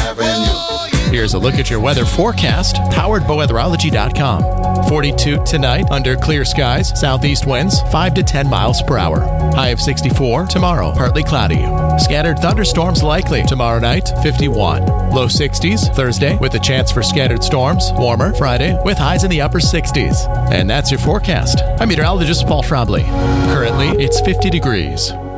Here's a look at your weather forecast, powered by weatherology.com. 42 tonight under clear skies, southeast winds 5 to 10 miles per hour. High of 64 tomorrow, partly cloudy. Scattered thunderstorms likely tomorrow night, 51. Low 60s Thursday with a chance for scattered storms. Warmer Friday with highs in the upper 60s. And that's your forecast. I'm meteorologist Paul Trombley. Currently, it's 50 degrees.